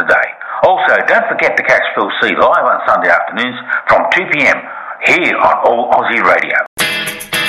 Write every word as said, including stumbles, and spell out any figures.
day. Also, don't forget to catch Phil C live on Sunday afternoons from two p m here on All Aussie Radio.